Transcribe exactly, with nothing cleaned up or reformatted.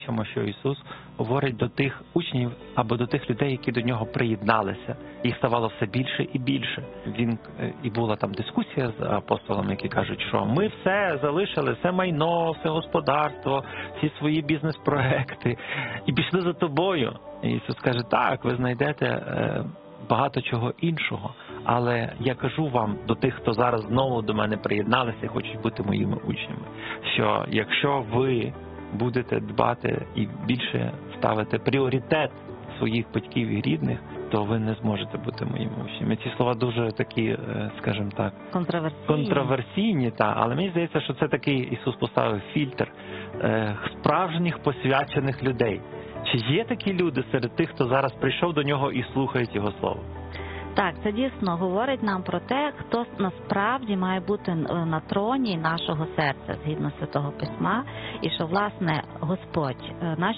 Чому що Ісус говорить до тих учнів або до тих людей, які до нього приєдналися. Їх ставало все більше і більше. Він і була там дискусія з апостолами, які кажуть, що ми все залишили, все майно, все господарство, всі свої бізнес-проекти і пішли за тобою. І Ісус каже: так, ви знайдете багато чого іншого, але я кажу вам, до тих, хто зараз знову до мене приєдналися і хочуть бути моїми учнями, що якщо ви будете дбати і більше ставити пріоритет своїх батьків і рідних, то ви не зможете бути моїми учнями. Ці слова дуже такі, скажімо так, контроверсійні, контроверсійні та, але мені здається, що це такий Ісус поставив фільтр е, справжніх посвячених людей. Чи є такі люди серед тих, хто зараз прийшов до нього і слухають його слово? Так, це дійсно говорить нам про те, хто насправді має бути на троні нашого серця, згідно Святого Письма, і що, власне, Господь, наші